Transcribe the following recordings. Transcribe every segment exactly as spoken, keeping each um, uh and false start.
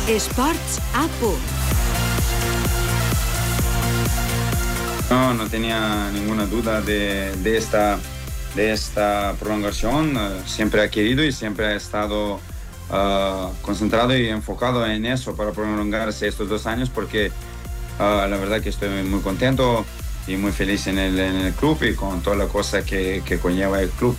Esports a punt. No, no tenía ninguna duda de, de, esta, de esta prolongación. Siempre ha querido y siempre ha estado uh, concentrado y enfocado en eso para prolongarse estos dos años porque uh, la verdad que estoy muy contento y muy feliz en el, en el club y con toda la cosa que, que conlleva el club.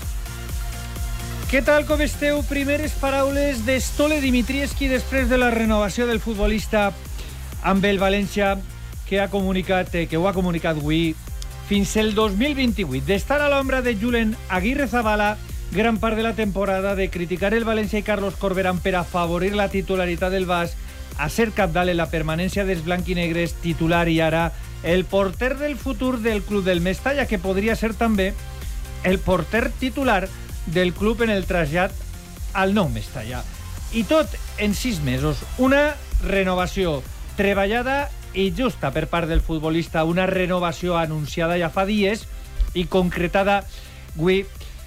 Què tal, com esteu? Primeres paraules d'Stole Dimitrievski després de la renovació del futbolista amb el València, que ha comunicat, que ho ha comunicat avui fins el dos mil vint-i-vuit. D'estar a l'ombra de Julen Aguirre Zabala gran part de la temporada, de criticar el València i Carlos Corberán per afavorir la titularitat del Bas, a ser cabdal en la permanència dels blanquinegres, titular i ara el porter del futur del club del Mestalla, que podria ser també el porter titular del club en el trasllat al nou Mestalla. I tot en sis mesos. Una renovació treballada i justa per part del futbolista, una renovació anunciada ja fa dies i concretada avui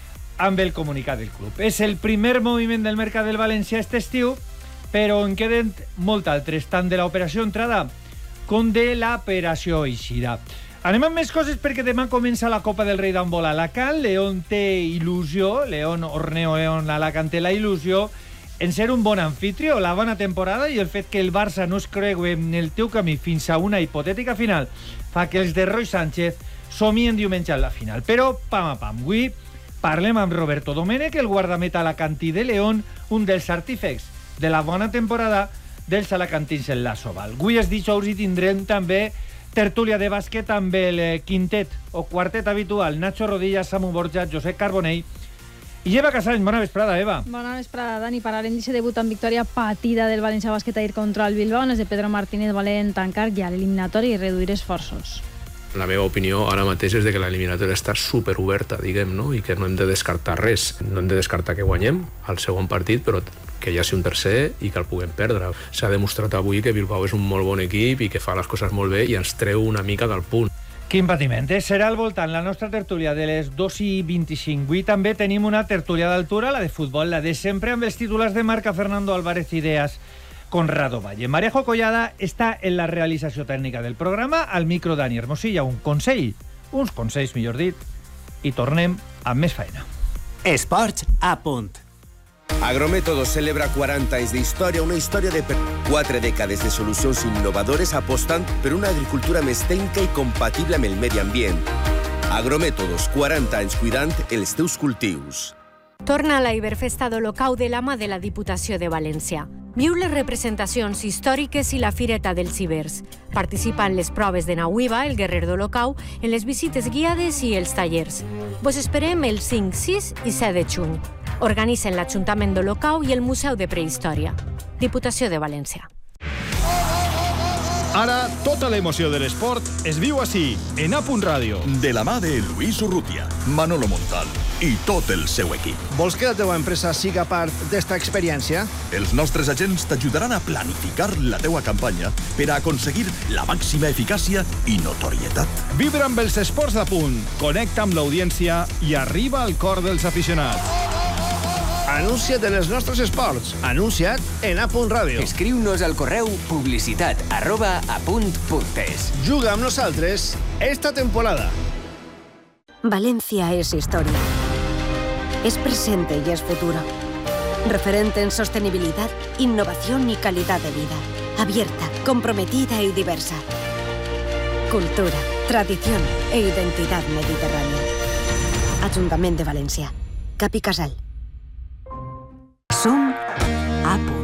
amb el comunicat del club. És el primer moviment del mercat del València aquest estiu, però en queden molt altres, tant de l'operació entrada com de l'operació eixida. Anem amb més coses perquè demà comença la Copa del Rei d'handbol a Alacant. León té il·lusió, León, Orneo León Alacant té la il·lusió en ser un bon anfitrió, la bona temporada i el fet que el Barça no es cregui en el teu camí fins a una hipotètica final fa que els de Roy Sánchez somien diumenge a la final. Però, pam a pam, avui parlem amb Roberto Domènech, el guardameta alacantí de León, un dels artífecs de la bona temporada dels alacantins en la Soval. Avui és dijous i tindrem també tertúlia de bàsquet amb el quintet o quartet habitual, Nacho Rodilla, Samu Borja, Josep Carbonell i Eva Casals. Bona vesprada, Eva. Bona vesprada, Dani. Parlarem d'aquest debut amb victòria patida del València Bàsquet ahir contra el Bilbao, on els de Pedro Martínez volen tancar ja l'eliminatori i reduir esforços. La meva opinió ara mateix és de que l'eliminatòria està superoberta, diguem, no? I que no hem de descartar res. No hem de descartar que guanyem al segon partit, però que hi hagi un tercer i que el puguem perdre. S'ha demostrat avui que Bilbao és un molt bon equip i que fa les coses molt bé i ens treu una mica del punt. Quin patiment, eh? Serà al voltant la nostra tertúlia de les dos i vint-i-cinc. Avui també tenim una tertúlia d'altura, la de futbol, la de sempre, amb els titulars de marca Fernando Álvarez Ideas, Conrado Valle. Marejo Collada està en la realització tècnica del programa, al micro Dani Hermosilla, un consell, uns consells, millor dit, i tornem amb més feina. Esports a punt. Agrométodos celebra quaranta anys d'història, una història de quatre dècades de solucions innovadores apostant per una agricultura més tècnica i compatible amb el medi ambient. Agrométodos, quaranta anys cuidant els teus cultius. Torna a la Iberfesta d'Olocau de la mà de la Diputació de València. Viu les representacions històriques i la Fireta dels Ibers. Participa en les proves de Nauiva, el Guerrer d'Olocau, en les visites guiades i els tallers. Vos esperem el cinc, sis i set de juny. Organitzen l'Ajuntament d'Olocau i el Museu de Prehistòria. Diputació de València. Ara, tota l'emoció de l'esport es viu així, en A Punt Ràdio. De la mà de Luis Urrutia, Manolo Montal i tot el seu equip. Vols que la teva empresa siga part d'esta experiència? Els nostres agents t'ajudaran a planificar la teua campanya per a aconseguir la màxima eficàcia i notorietat. Vibra amb els esports d'A Punt, connecta amb l'audiència i arriba al cor dels aficionats. Anuncia't en els nostres esports. Anuncia't en A Punt Ràdio. Escriu-nos al correu publicitat arroba apunt.es. Juga amb nosaltres esta temporada. Valencia es historia. Es presente y es futuro. Referente en sostenibilidad, innovación y calidad de vida. Abierta, comprometida y diversa. Cultura, tradición e identidad mediterránea. Ayuntamiento de Valencia. Capi Casal. Som a punt.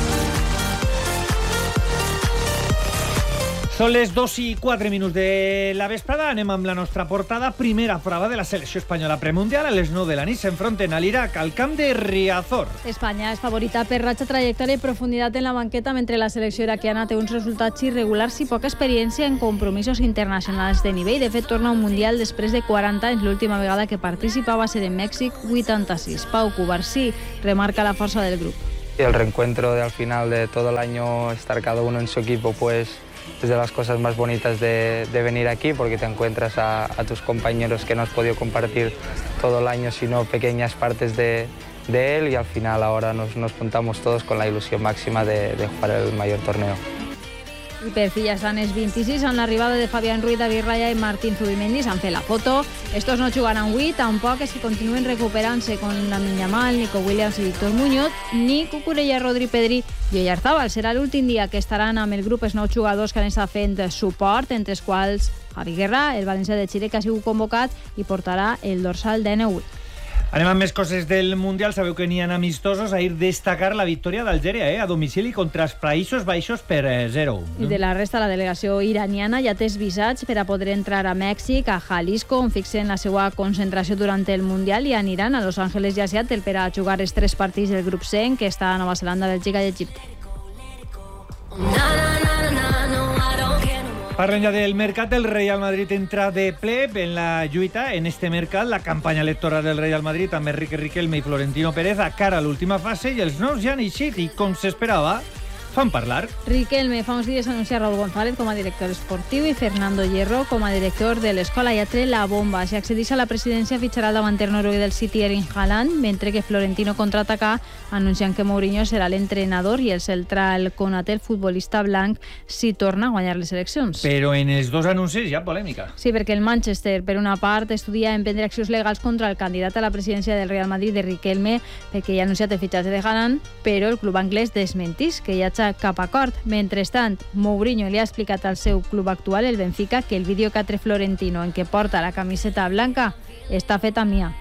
Són les dos i quatre minuts de la vesprada. Anem amb la nostra portada. Primera prova de la selecció espanyola premundial. A les nou de la nit s'enfronten a l'Iraq al camp de Riazor. Espanya és favorita per ratxa, trajectòria i profunditat en la banqueta, mentre la selecció iraquiana té uns resultats irregulars i poca experiència en compromisos internacionals de nivell. De fet, torna a un mundial després de quaranta anys. L'última vegada que participava va ser en Mèxic, vuitanta-sis. Pau Cubarsí remarca la força del grup. El reencuentro de al final de todo el año, estar cada uno en su equipo, pues es de las cosas más bonitas de, de venir aquí, porque te encuentras a, a tus compañeros que no has podido compartir todo el año, sino pequeñas partes de, de él y al final ahora nos, nos juntamos todos con la ilusión máxima de, de jugar el mayor torneo. I per fi ja estan els vint-i-sis amb l'arribada de Fabián Ruiz, David Raya i Martín Zubimendi. S'han fet la foto. Estos no jugaran avui, tampoc és que continuen recuperant-se con Lamine Yamal, Nico Williams i Víctor Muñoz, ni Cucurella, Rodri, Pedri i Oyarzabal. Serà l'últim dia que estaran amb el grup els nou jugadors que han estat fent suport, entre els quals Javi Guerra, el valencià de Xile, que ha sigut convocat i portarà el dorsal de N vuit. Anem amb més coses del Mundial. Sabeu que n'hi ha amistosos. Ahir destacar la victòria d'Algèria eh, a domicili contra els Països Baixos per zero. I de la resta, la delegació iraniana ja té els visats per a poder entrar a Mèxic, a Jalisco, on fixen la seva concentració durant el Mundial, i aniran a Los Ángeles i a Seattle per a jugar els tres partits del grup C, que està a Nova Zelanda, Bèlgica i Egipte. Parlem ja del mercat. El Real Madrid entra de ple en la lluita en este mercat. La campanya electoral del Real Madrid amb Enrique Riquelme i Florentino Pérez a cara a l'última fase, i els nous ja han eixit i, com s'esperava, fan parlar. Riquelme fa uns dies anuncia Raúl González com a director esportiu i Fernando Hierro com a director de l'escola. Ja tret la bomba. Si accedeix a la presidència, fitxarà el davanter noruec del City, Erling Haaland, mentre que Florentino contraataca anunciant que Mourinho serà l'entrenador i el central Konaté, el futbolista blanc, si torna a guanyar les eleccions. Però en els dos anuncis hi ha polèmica. Sí, perquè el Manchester, per una part, estudia emprendre accions legals contra el candidat a la presidència del Real Madrid, de Riquelme, perquè ja ha anunciat el fitxatge de Haaland, però el club anglès desmentís que hi ha cap acord. Mentrestant, Mourinho li ha explicat al seu club actual, el Benfica, que el vídeo que ha tret Florentino en què porta la camiseta blanca està fet a mia.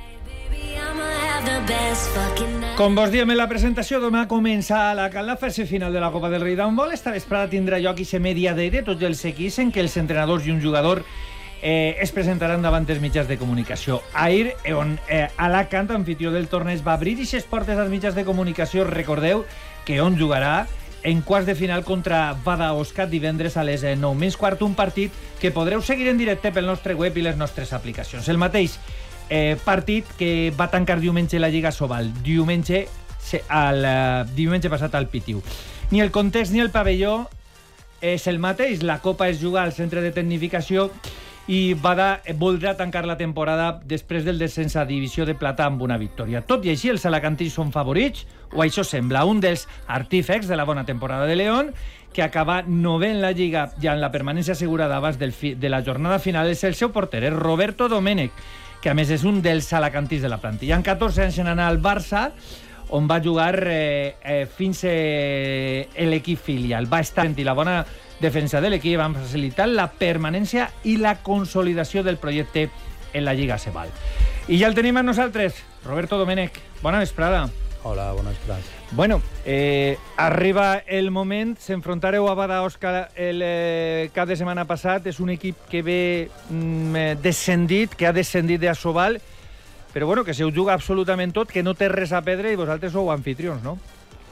Com vos diem en la presentació, demà comença la, la fase final de la Copa del Rei d'handbol. Esta vesprada tindrà lloc i se mediader de tots els equips en què els entrenadors i un jugador eh, es presentaran davant dels mitjans de comunicació. Ahir, on eh, Alacant, anfitrió del torneig, va obrir aquestes portes als mitjans de comunicació. Recordeu que on jugarà en quarts de final contra Badajoz divendres a les nou menys quart, un partit que podreu seguir en directe pel nostre web i les nostres aplicacions. El mateix eh, partit que va tancar diumenge la Lliga Sobal, diumenge, el, uh, diumenge passat al Pitiu. Ni el context ni el pavelló és el mateix. La Copa es juga al centre de tecnificació i Bada voldrà tancar la temporada després del descens a Divisió de Plata amb una victòria. Tot i així, els alacantins són favorits, o això sembla. Un dels artífecs de la bona temporada de León, que acaba novè en la Lliga ja en la permanència assegurada abans del fi, de la jornada final, és el seu porter, és Roberto Domènech, que a més és un dels alacantins de la plantilla. En catorze anys en anar al Barça, on va jugar eh, eh, fins eh, l'equip filial. Va estar en la bona defensa de l'equip, van facilitar la permanència i la consolidació del projecte en la Lliga Sebal. I ja el tenim amb nosaltres, Roberto Domènech. Bona vesprada. Hola, bona vesprada. Bueno, eh, arriba el moment, s'enfrontareu a Badajoz el eh, cap de setmana passat. És un equip que ve mm, descendit, que ha descendit de Sobal, però bueno, que se ho juga absolutament tot, que no té res a perdre, i vosaltres sou anfitrions, no?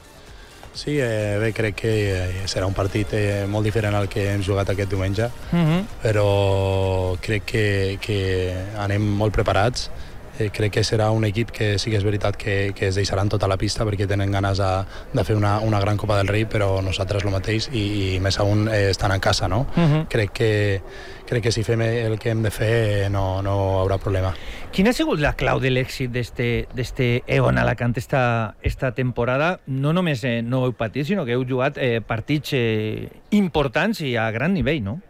Sí, eh, bé, crec que eh, serà un partit eh, molt diferent al que hem jugat aquest diumenge, uh-huh. però crec que, que anem molt preparats. Eh, crec que serà un equip que sí que és veritat que, que es deixaran tota la pista perquè tenen ganes de, de fer una, una gran Copa del Rei, però nosaltres el mateix, i, i més aún eh, estan a casa, no? Uh-huh. Crec que, crec que si fem el que hem de fer no, no haurà problema. Quina ha sigut la clau de l'èxit d'este Eon Alacant esta, esta temporada? No només eh, no heu patit, sinó que heu jugat eh, partits eh, importants i a gran nivell, no?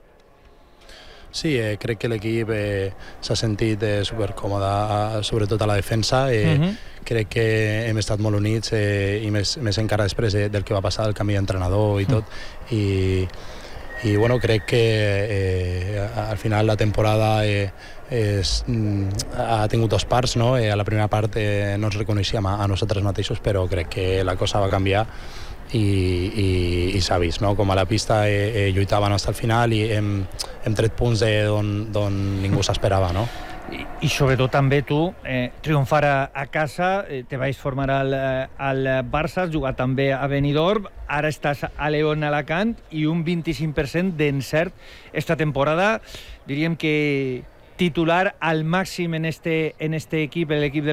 Sí, eh, crec que l'equip eh, s'ha sentit eh, supercòmode, sobretot a la defensa. Eh, uh-huh. Crec que hem estat molt units eh, i més, més encara després de, del que va passar, el canvi d'entrenador i tot. Uh-huh. I, i bueno, crec que eh, al final la temporada eh, és, ha tingut dos parts, no? Eh, a la primera part eh, no ens reconeixíem a, a nosaltres mateixos, però crec que la cosa va canviar i, i, i s'ha vist, no? Com a la pista eh, eh, lluitaven fins al final i hem, hem tret punts d'on ningú s'esperava, no? I, I sobretot també tu, eh, triomfar a, a casa, eh, te vais formar al, al Barça, has jugat també a Benidorm, ara estàs a León Alacant i un vint-i-cinc per cent d'encert esta temporada. Diríem que titular al màxim en este, en este equip, l'equip de